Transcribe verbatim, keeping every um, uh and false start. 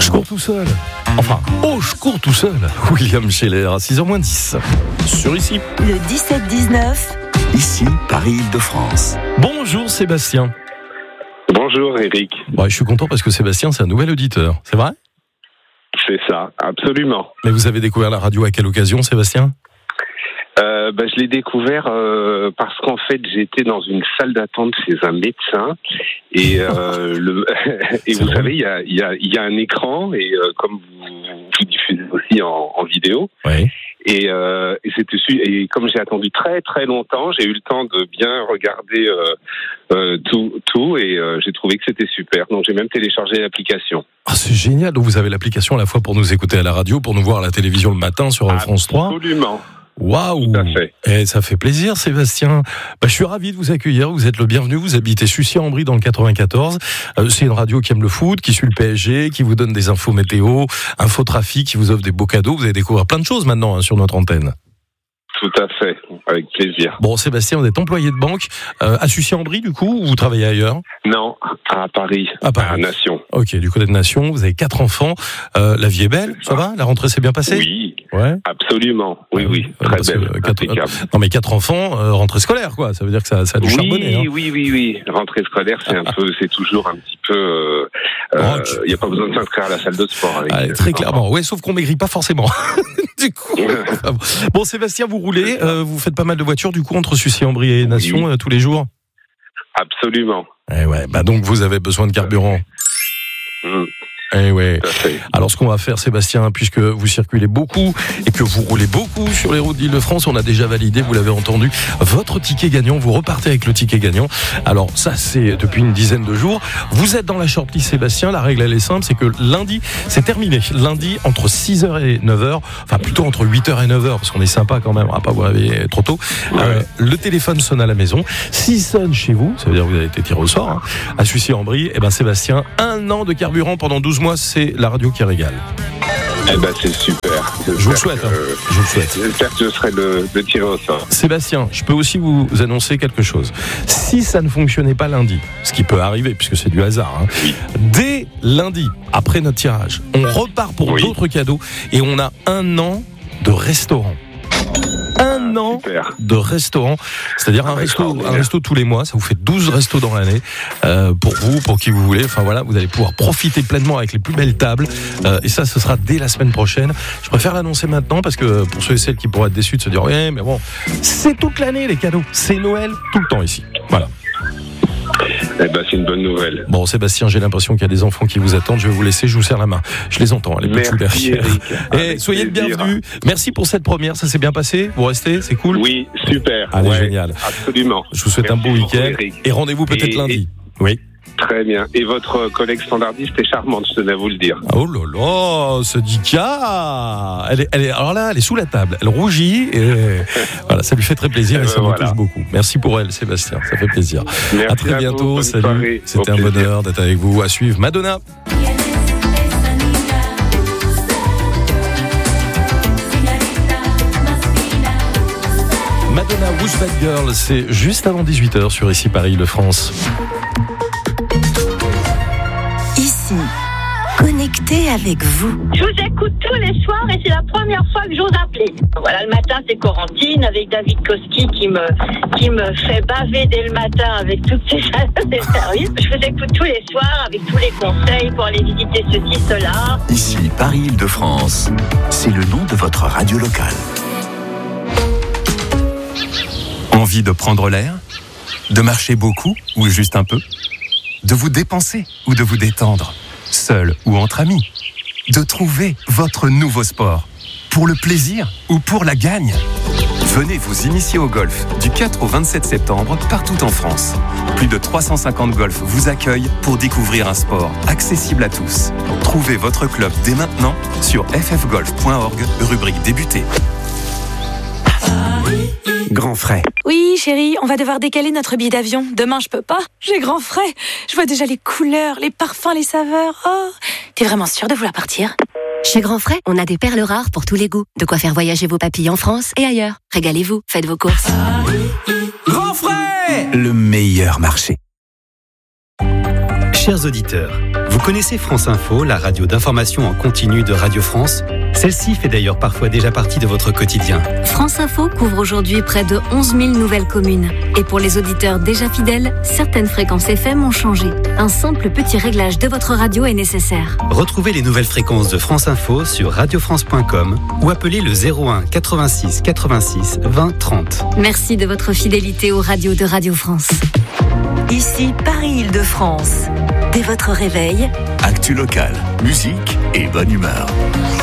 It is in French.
Je cours tout seul. Enfin, oh, je cours tout seul. William Scheller, à six heures moins dix. Sur Ici. Le dix-sept dix-neuf. Ici, Paris-Île-de-France. Bonjour Sébastien. Bonjour Eric. Ouais, je suis content parce que Sébastien, c'est un nouvel auditeur. C'est vrai ? C'est ça, absolument. Mais vous avez découvert la radio à quelle occasion, Sébastien ? Euh, bah, je l'ai découvert euh, parce qu'en fait j'étais dans une salle d'attente chez un médecin et, euh, le, et vous drôle. savez il y a, il y, a, il y a un écran et euh, comme vous, vous diffusez aussi en, en vidéo Oui. et, euh, et, c'était, et comme j'ai attendu très très longtemps, j'ai eu le temps de bien regarder euh, euh, tout, tout et euh, j'ai trouvé que c'était super, donc j'ai même téléchargé l'application. Ah, c'est génial, donc vous avez l'application à la fois pour nous écouter à la radio, pour nous voir à la télévision le matin sur Ah, France trois. Absolument. Waouh! Tout à fait. Et ça fait plaisir, Sébastien. Bah, je suis ravi de vous accueillir. Vous êtes le bienvenu. Vous habitez Sucy-en-Brie dans le quatre-vingt-quatorze. Euh, c'est une radio qui aime le foot, qui suit le P S G, qui vous donne des infos météo, infos trafic, qui vous offre des beaux cadeaux. Vous allez découvrir plein de choses maintenant hein, sur notre antenne. Tout à fait, avec plaisir. Bon, Sébastien, vous êtes employé de banque euh, à Sucy-en-Brie, du coup, ou vous travaillez ailleurs? Non, à Paris, À Paris. à Nation. Ok, du côté de Nation. Vous avez quatre enfants. Euh, la vie est belle, ça va? La rentrée s'est bien passée? Oui, Ouais. absolument. Oui, oui, Euh, très parce que, belle, euh, quatre- impeccable. Non, mais quatre enfants, euh, rentrée scolaire, quoi. Ça veut dire que ça, ça a du charbonné. Hein. Oui, oui, oui, oui. Rentrée scolaire, c'est un peu, c'est toujours un petit peu. Il euh, Rock. n'y a pas besoin de s'inscrire à la salle de sport. Avec Allez, très clairement. Ouais, sauf qu'on maigrit pas forcément. Du coup. Bon, Sébastien, vous roulez, euh, vous faites pas mal de voitures, du coup, entre Sucy-en-Brie et Nation Oui. euh, tous les jours. Absolument. Eh ouais, bah donc vous avez besoin de carburant. Mmh, Eh ouais. tout à fait. Alors ce qu'on va faire, Sébastien, puisque vous circulez beaucoup et que vous roulez beaucoup sur les routes d'Île-de-France, on a déjà validé, vous l'avez entendu, votre ticket gagnant. Vous repartez avec le ticket gagnant. Alors ça, c'est depuis une dizaine de jours. Vous êtes dans la shortlist, Sébastien. La règle, elle est simple, c'est que lundi, c'est terminé. Lundi, entre six heures et neuf heures, enfin plutôt entre huit heures et neuf heures, parce qu'on est sympa quand même, on va pas vous réveiller trop tôt. Euh, le téléphone sonne à la maison. S'il sonne chez vous, ça veut dire que vous avez été tiré au sort, hein, à Sucy-en-Brie, et ben Sébastien, un an de carburant pendant douze mois, c'est la radio qui régale. Eh ben, c'est super. Je vous le souhaite. Hein. Euh, Je vous le souhaite. J'espère que je serai le, le tiré au sort. Sébastien, je peux aussi vous annoncer quelque chose. Si ça ne fonctionnait pas lundi, ce qui peut arriver puisque c'est du hasard, hein, Oui. dès lundi, après notre tirage, on repart pour Oui. d'autres cadeaux et on a un an de restaurant. Un Ah, an super. de restaurant, c'est-à-dire un Ah, resto, un extraordinaire. resto tous les mois. Ça vous fait douze restos dans l'année euh, pour vous, pour qui vous voulez. Enfin voilà, vous allez pouvoir profiter pleinement avec les plus belles tables. Euh, et ça, ce sera dès la semaine prochaine. Je préfère l'annoncer maintenant parce que pour ceux et celles qui pourraient être déçus de se dire ouais, mais bon, c'est toute l'année les cadeaux. C'est Noël tout le temps ici. Voilà. Eh ben, c'est une bonne nouvelle. Bon, Sébastien, j'ai l'impression qu'il y a des enfants qui vous attendent. Je vais vous laisser. Je vous serre la main. Je les entends. Les petits Merci derrière. Eric. Et Avec soyez le plaisir. bienvenu. Merci pour cette première. Ça s'est bien passé. Vous restez, c'est cool. Oui, super. Allez, Ouais, génial. Absolument. Je vous souhaite Merci un beau beaucoup, week-end Eric. et rendez-vous peut-être Et- lundi. Oui. Très bien. Et votre collègue standardiste est charmante, je tenais à vous le dire. Oh là là, ce Dika, elle est, elle est, alors là, elle est sous la table, elle rougit et voilà, ça lui fait très plaisir et, Et ça ben me voilà. touche beaucoup. Merci pour elle, Sébastien, ça fait plaisir. Merci À très vous, bientôt, bonne salut. soirée. C'était Au un plaisir. bonheur d'être avec vous. À suivre, Madonna. Madonna, Who's Bad Girl, c'est juste avant dix-huit heures sur Ici Paris-Île-de-France. Ici, connecté avec vous. Je vous écoute tous les soirs et c'est la première fois que j'ose appeler. Voilà, le matin, c'est Corentine avec David Koski qui me, qui me fait baver dès le matin avec toutes ses, ses services. Je vous écoute tous les soirs avec tous les conseils pour aller visiter ceci, cela. Ici, Paris-Île-de-France. C'est le nom de votre radio locale. Envie de prendre l'air? De marcher beaucoup ou juste un peu? De vous dépenser ou de vous détendre? Seul ou entre amis? De trouver votre nouveau sport? Pour le plaisir ou pour la gagne? Venez vous initier au golf du quatre au vingt-sept septembre partout en France. Plus de trois cent cinquante golfs vous accueillent pour découvrir un sport accessible à tous. Trouvez votre club dès maintenant sur f f golf point org, rubrique débuter. Grand frais. Oui, chérie, on va devoir décaler notre billet d'avion. Demain, je peux pas. J'ai grand frais. Je vois déjà les couleurs, les parfums, les saveurs. Oh, t'es vraiment sûre de vouloir partir? Chez Grand Frais, on a des perles rares pour tous les goûts. De quoi faire voyager vos papilles en France et ailleurs. Régalez-vous, faites vos courses. Grand frais, le meilleur marché. Chers auditeurs, vous connaissez connaissez France Info, la radio d'information en continu de Radio France? Celle-ci fait d'ailleurs parfois déjà partie de votre quotidien. France Info couvre aujourd'hui près de onze mille nouvelles communes. Et pour les auditeurs déjà fidèles, certaines fréquences F M ont changé. Un simple petit réglage de votre radio est nécessaire. Retrouvez les nouvelles fréquences de France Info sur radio france point com ou appelez le zéro un quatre-vingt-six quatre-vingt-six vingt trente. Merci de votre fidélité aux radios de Radio France. Ici Paris-Île-de-France. Dès votre réveil, Actu local, musique et bonne humeur.